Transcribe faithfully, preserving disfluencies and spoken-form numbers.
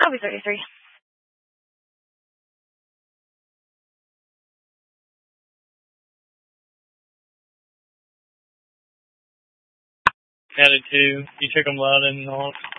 I'll be thirty-three. Added two. You took them loud and all.